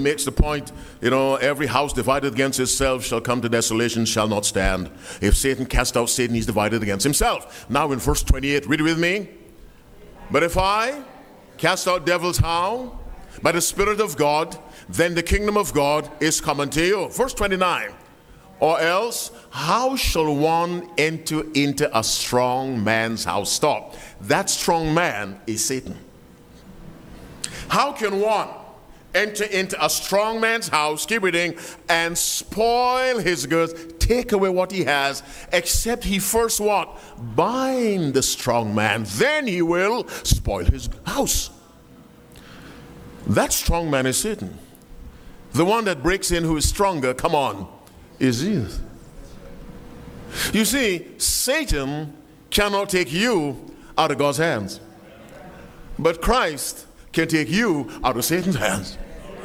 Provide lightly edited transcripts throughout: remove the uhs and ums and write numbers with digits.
makes the point, every house divided against itself shall come to desolation, shall not stand. If Satan cast out Satan, he's divided against himself. Now in verse 28, read it with me. But if I cast out devils, how? By the Spirit of God, then the kingdom of God is come unto you. Verse 29. Or else, how shall one enter into a strong man's house? Stop. That strong man is Satan. How can one enter into a strong man's house, keep reading, and spoil his goods, take away what he has, except he first what? Bind the strong man, then he will spoil his house. That strong man is Satan. The one that breaks in who is stronger, come on, is Jesus. You see, Satan cannot take you out of God's hands, but Christ can take you out of Satan's hands.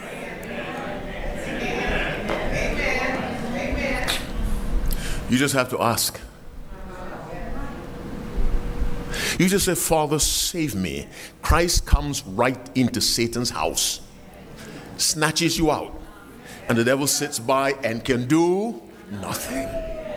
You just have to ask. You just say, Father, save me. Christ comes right into Satan's house, snatches you out, and the devil sits by and can do nothing.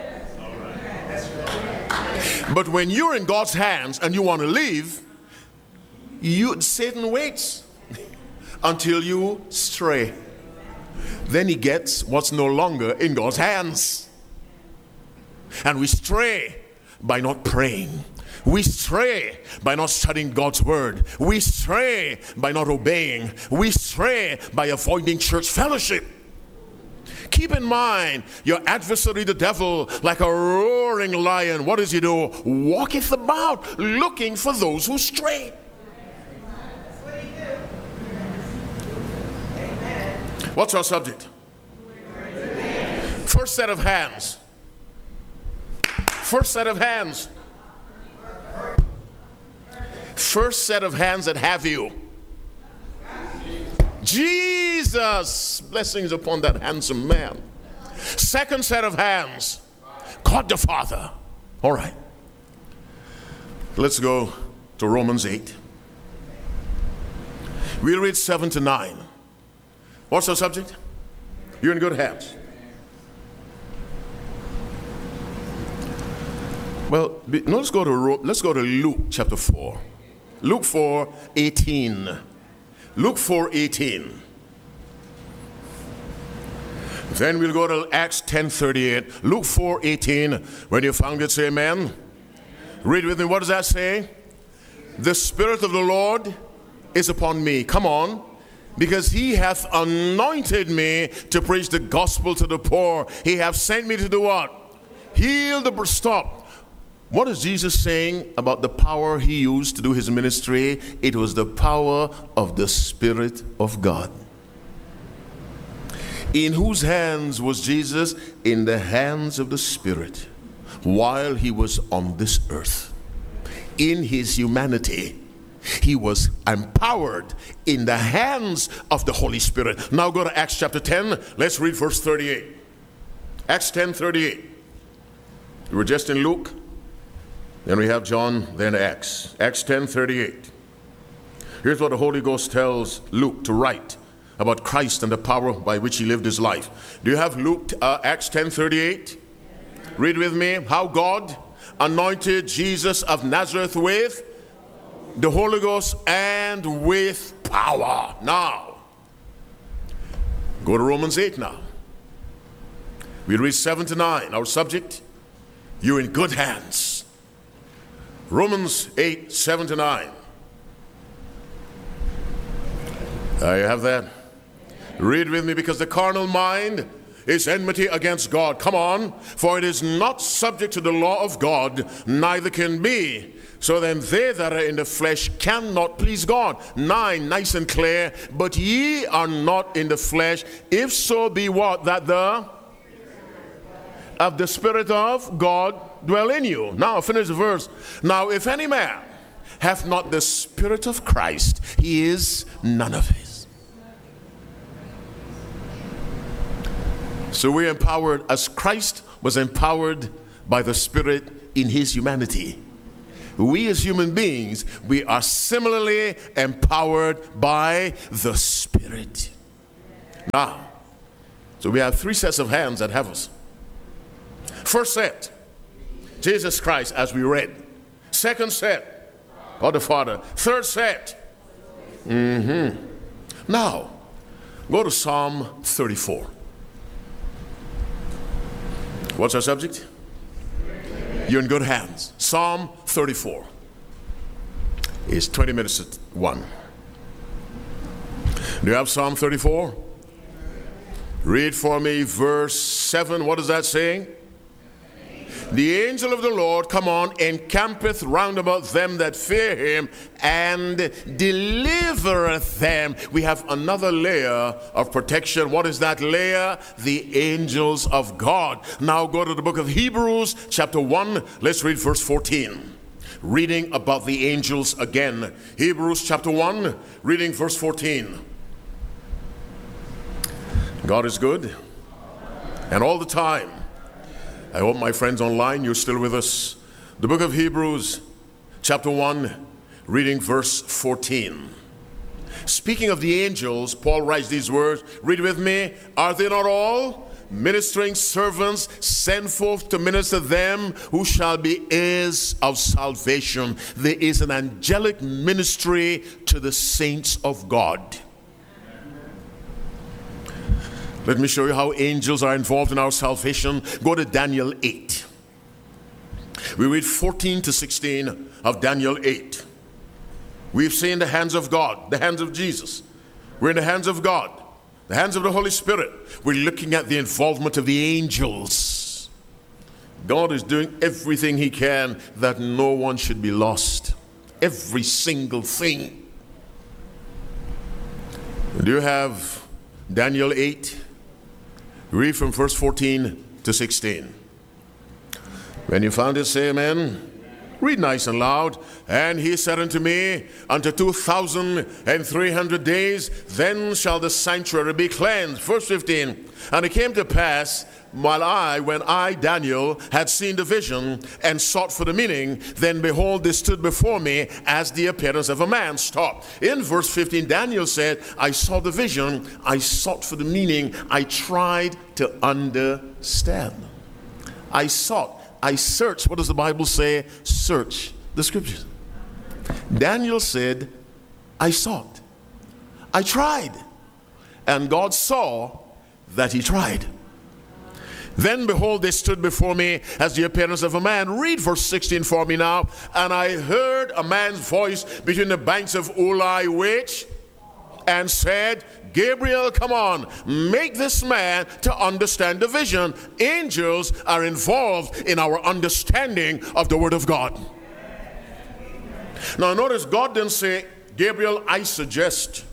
But when you're in God's hands and you want to leave, Satan waits until you stray. Then he gets what's no longer in God's hands. And we stray by not praying. We stray by not studying God's word. We stray by not obeying. We stray by avoiding church fellowship. Keep in mind, your adversary, the devil, like a roaring lion, what does he do? Walketh about, looking for those who stray. What's our subject? First set of hands. First set of hands. First set of hands that have you. Jesus. Blessings upon that handsome man. Second set of hands. God the Father. All right. Let's go to Romans 8. We'll read 7 to 9. What's our subject? You're in good hands. Well, let's go to Luke chapter 4. Luke 4:18. Luke 4:18. Then we'll go to Acts 10:38. Luke 4:18. When you found it, say amen. Read with me. What does that say? The Spirit of the Lord is upon me. Come on. Because he hath anointed me to preach the gospel to the poor. He hath sent me to do what? Heal the... Stop. What is Jesus saying about the power he used to do his ministry? It was the power of the Spirit of God. In whose hands was Jesus? In the hands of the Spirit, while he was on this earth. In his humanity, he was empowered in the hands of the Holy Spirit. Now go to Acts chapter 10. Let's read verse 38. Acts 10:38. We were just in Luke. Then we have John, then Acts. Acts 10:38. Here's what the Holy Ghost tells Luke to write about Christ and the power by which he lived his life. Do you have Acts 10:38? Read with me. How God anointed Jesus of Nazareth with the Holy Ghost and with power. Now, go to Romans 8 now. We read 7 to 9. Our subject, you're in good hands. Romans 8, 7 to 9. You have that? Read with me. Because the carnal mind is enmity against God. Come on. For it is not subject to the law of God, neither can be. So then they that are in the flesh cannot please God. 9, nice and clear. But ye are not in the flesh, if so be what? That the of the Spirit of God dwell in you. Now finish the verse. Now if any man hath not the Spirit of Christ, he is none of his. So we're empowered as Christ was empowered by the Spirit in his humanity. We as human beings, we are similarly empowered by the Spirit. Now, so we have three sets of hands that have us. First set, Jesus Christ, as we read. Second set, God the Father. Third set. Now, go to Psalm 34. What's our subject? You're in good hands. Psalm 34. It's 20 minutes to 1. Do you have Psalm 34? Read for me verse 7. What is that saying? The angel of the Lord, come on, encampeth round about them that fear him, and delivereth them. We have another layer of protection. What is that layer? The angels of God. Now go to the book of Hebrews, chapter 1. Let's read verse 14. Reading about the angels again. Hebrews chapter 1, reading verse 14. God is good, and all the time. I hope my friends online, you're still with us. The book of Hebrews, chapter 1, reading verse 14. Speaking of the angels, Paul writes these words. Read with me. Are they not all ministering servants sent forth to minister them who shall be heirs of salvation? There is an angelic ministry to the saints of God. Let me show you how angels are involved in our salvation. Go to Daniel 8. We read 14 to 16 of Daniel 8. We've seen the hands of God, the hands of Jesus. We're in the hands of God, the hands of the Holy Spirit. We're looking at the involvement of the angels. God is doing everything he can that no one should be lost. Every single thing. Do you have Daniel 8? Read from verse 14 to 16. When you found it, say amen. Read nice and loud. And he said unto me, unto 2,300 days, then shall the sanctuary be cleansed. Verse 15. And it came to pass, when I, Daniel, had seen the vision and sought for the meaning, then behold, they stood before me as the appearance of a man. Stop. In verse 15, Daniel said, I saw the vision, I sought for the meaning, I tried to understand. I sought, I searched. What does the Bible say? Search the scriptures. Daniel said, I sought, I tried, and God saw that he tried. Then behold, they stood before me as the appearance of a man. Read verse 16 for me now. And I heard a man's voice between the banks of Ulai, which and said, Gabriel, come on, make this man to understand the vision. Angels are involved in our understanding of the word of God. Now notice God didn't say, Gabriel, I suggest.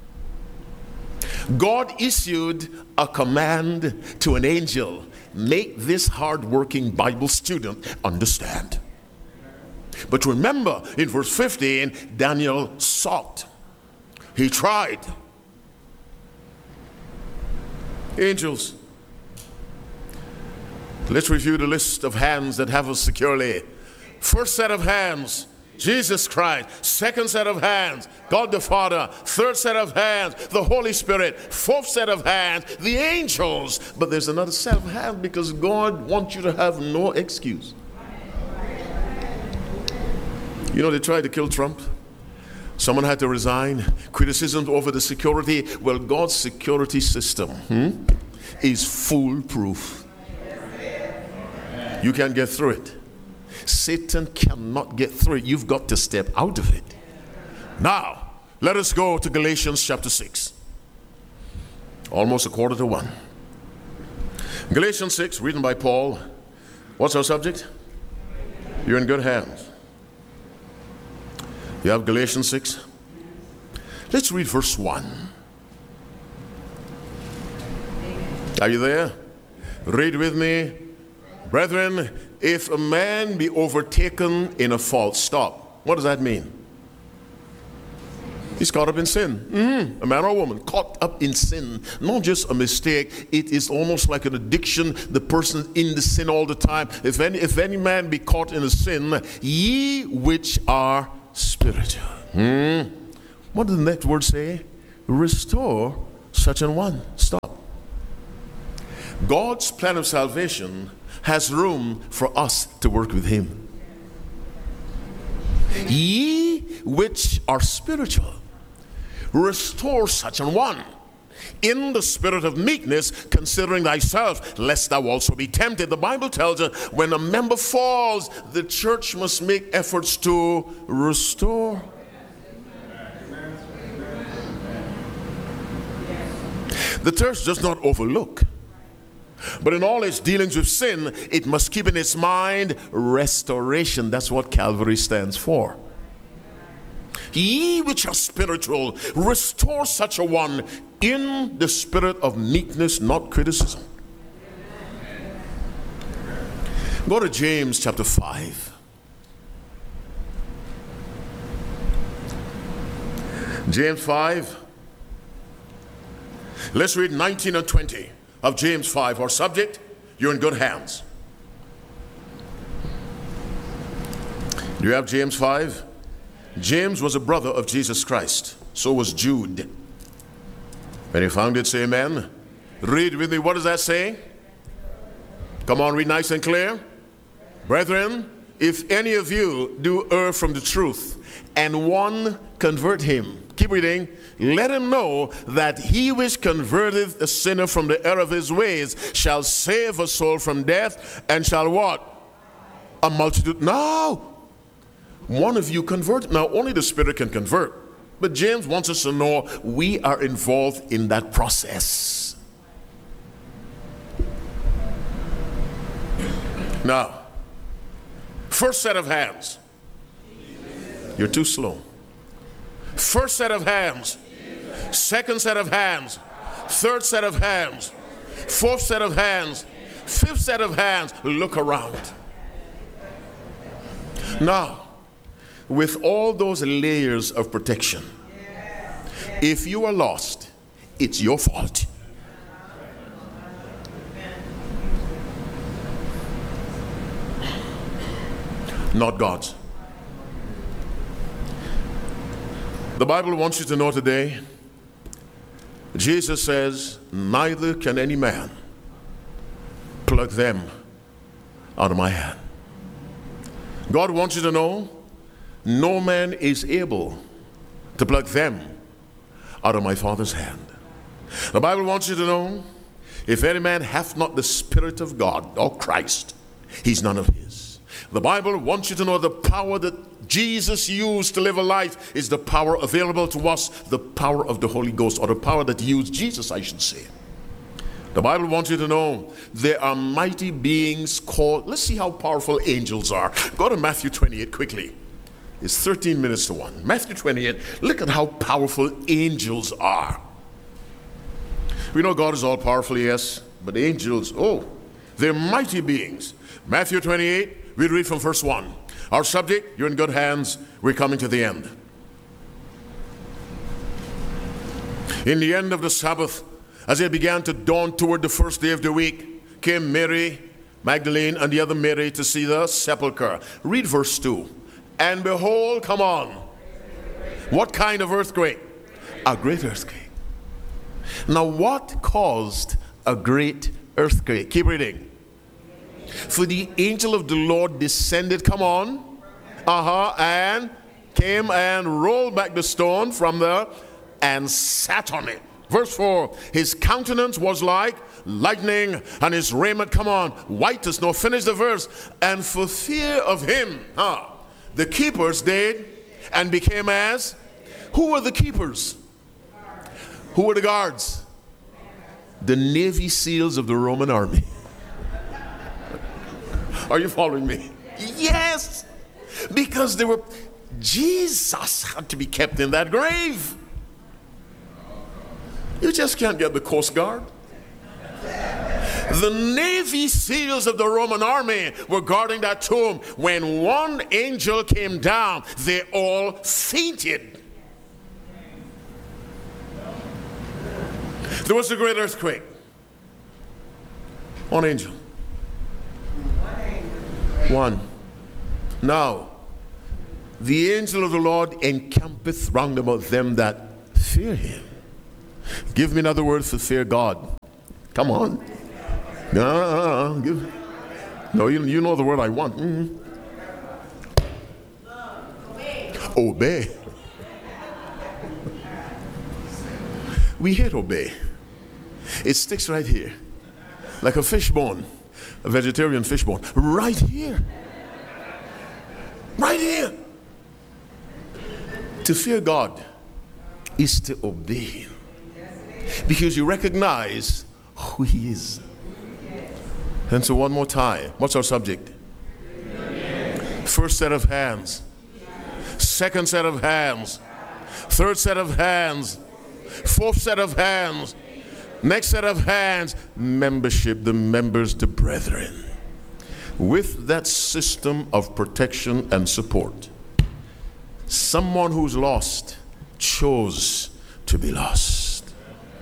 God issued a command to an angel. Make this hard-working Bible student understand. But remember, in verse 15, Daniel sought. He tried. Angels. Let's review the list of hands that have us securely. First set of hands, Jesus Christ. Second set of hands, God the Father. Third set of hands, the Holy Spirit. Fourth set of hands, the angels. But there's another set of hands because God wants you to have no excuse. You know, they tried to kill Trump. Someone had to resign. Criticism over the security. Well, God's security system is foolproof. You can't get through it. Satan cannot get through it. You've got to step out of it. Now, let us go to Galatians chapter 6. Almost a quarter to 1. Galatians 6, written by Paul. What's our subject? You're in good hands. You have Galatians 6. Let's read verse 1. Are you there? Read with me. Brethren, if a man be overtaken in a fault, stop. What does that mean? He's caught up in sin. A man or a woman caught up in sin. Not just a mistake. It is almost like an addiction. The person in the sin all the time. If any man be caught in a sin, ye which are spiritual. What does the next word say? Restore such an one. Stop. God's plan of salvation has room for us to work with him. Ye which are spiritual, restore such an one in the spirit of meekness, considering thyself, lest thou also be tempted. The Bible tells us when a member falls, the church must make efforts to restore. The church does not overlook, but in all its dealings with sin, it must keep in its mind restoration. That's what Calvary stands for. Ye which are spiritual, restore such a one in the spirit of meekness, not criticism. Go to James chapter 5. James 5. Let's read 19 and 20 of James 5. Our subject, you're in good hands. Do you have James 5? James was a brother of Jesus Christ. So was Jude. When you found it, say amen. Read with me. What does that say? Come on, read nice and clear. Brethren, if any of you do err from the truth, and one convert him. Keep reading. Let him know that he which converteth a sinner from the error of his ways shall save a soul from death, and shall what? A multitude. No. One of you convert. Now, only the Spirit can convert. But James wants us to know we are involved in that process. Now, first set of hands. You're too slow. First set of hands. Second set of hands. Third set of hands. Fourth set of hands. Fifth set of hands. Look around. Now, with all those layers of protection, if you are lost, it's your fault. Not God's. The Bible wants you to know today, Jesus says, neither can any man pluck them out of my hand. God wants you to know, no man is able to pluck them out of my Father's hand. The Bible wants you to know, if any man hath not the Spirit of God or Christ, he's none of his. The Bible wants you to know the power that Jesus used to live a life is the power available to us, the power of the Holy Ghost, or the power that used Jesus, I should say. The Bible wants you to know there are mighty beings called, let's see how powerful angels are. Go to Matthew 28 quickly. It's 13 minutes to 1. Matthew 28, look at how powerful angels are. We know God is all powerful, yes, but angels, oh, they're mighty beings. Matthew 28, we read from verse 1. Our subject, you're in good hands, we're coming to the end. In the end of the Sabbath, as it began to dawn toward the first day of the week, came Mary Magdalene and the other Mary to see the sepulchre. Read verse 2. And behold, come on. What kind of earthquake? A great earthquake. Now, what caused a great earthquake? Keep reading. For the angel of the Lord descended, come on, and came and rolled back the stone from the, and sat on it. Verse 4, his countenance was like lightning, and his raiment, come on, white as snow. Finish the verse. And for fear of him, the keepers did and became as, who were the keepers? Who were the guards? The Navy SEALs of the Roman army. Are you following me? Yes, because they were, Jesus had to be kept in that grave. You just can't get the Coast Guard. The Navy SEALs of the Roman army were guarding that tomb. When one angel came down, they all fainted. There was a great earthquake. One angel. One. Now, the angel of the Lord encampeth round about them that fear him. Give me another word for fear God. Come on. No. No, you know the word I want. Obey. We hate obey. It sticks right here. Like a fishbone, a vegetarian fishbone. Right here. Right here. To fear God is to obey Him. Because you recognize who He is. And so one more time. What's our subject? First set of hands. Second set of hands. Third set of hands. Fourth set of hands. Next set of hands. Membership, the members, the brethren. With that system of protection and support, someone who's lost chose to be lost.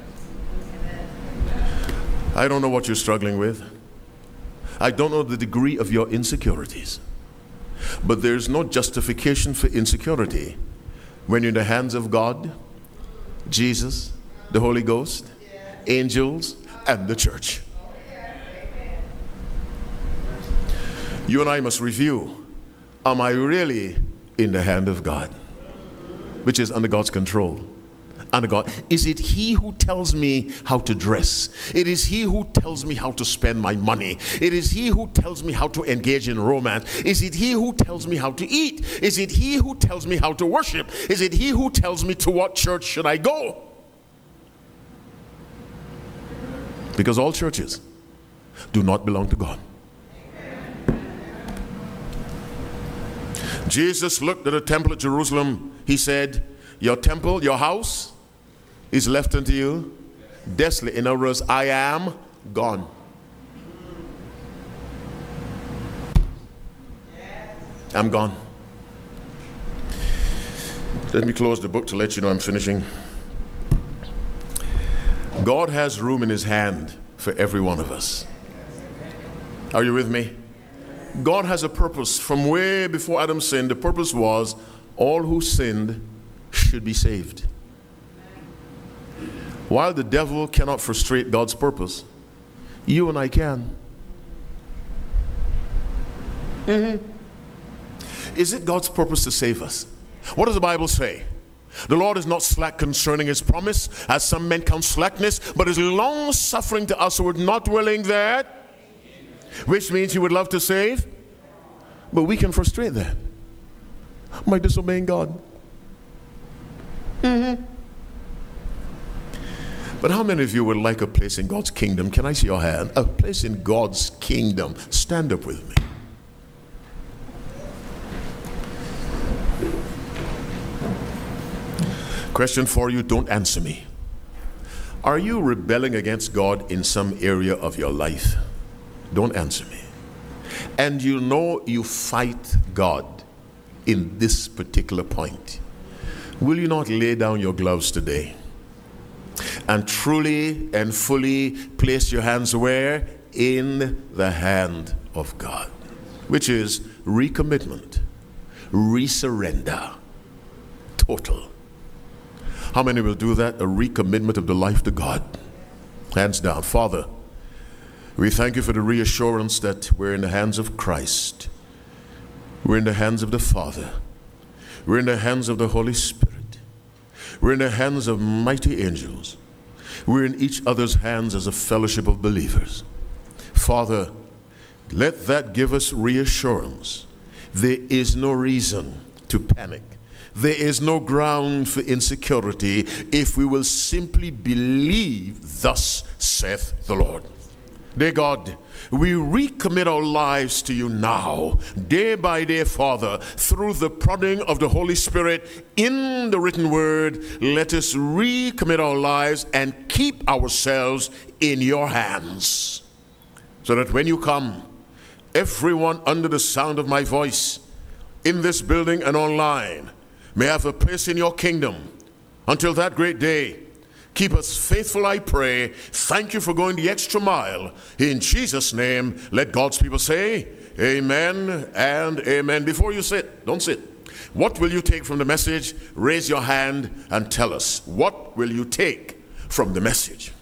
I don't know what you're struggling with. I don't know the degree of your insecurities. But there's no justification for insecurity when you're in the hands of God, Jesus, the Holy Ghost, angels, and the church. You and I must review, am I really in the hand of God? Which is under God's control. Under God. Is it He who tells me how to dress? It is He who tells me how to spend my money. It is He who tells me how to engage in romance. Is it He who tells me how to eat? Is it He who tells me how to worship? Is it He who tells me to what church should I go? Because all churches do not belong to God. Jesus looked at the temple at Jerusalem. He said, your temple, your house is left unto you desolate. In other words, I am gone. I'm gone. Let me close the book to let you know I'm finishing. God has room in His hand for every one of us. Are you with me? God has a purpose. From way before Adam sinned, the purpose was all who sinned should be saved. While the devil cannot frustrate God's purpose, you and I can. Is it God's purpose to save us? What does the Bible say? The Lord is not slack concerning His promise, as some men count slackness, but is long suffering to us who are not willing that, which means He would love to save, but we can frustrate that by disobeying God. But how many of you would like a place in God's kingdom? Can I see your hand? A place in God's kingdom. Stand up with me. Question for you, don't answer me. Are you rebelling against God in some area of your life? Don't answer me. And you know you fight God in this particular point. Will you not lay down your gloves today and truly and fully place your hands where? In the hand of God, which is recommitment, resurrender, total. How many will do that? A recommitment of the life to God. Hands down. Father, we thank You for the reassurance that we're in the hands of Christ. We're in the hands of the Father. We're in the hands of the Holy Spirit. We're in the hands of mighty angels. We're in each other's hands as a fellowship of believers. Father, let that give us reassurance. There is no reason to panic. There is no ground for insecurity if we will simply believe, thus saith the Lord. Dear God, we recommit our lives to You now, day by day, Father, through the prodding of the Holy Spirit in the written word. Let us recommit our lives and keep ourselves in Your hands, so that when You come, everyone under the sound of my voice, in this building and online, may have a place in Your kingdom. Until that great day, keep us faithful, I pray. Thank You for going the extra mile. In Jesus' name, let God's people say, amen and amen. Before you sit, don't sit. What will you take from the message? Raise your hand and tell us. What will you take from the message.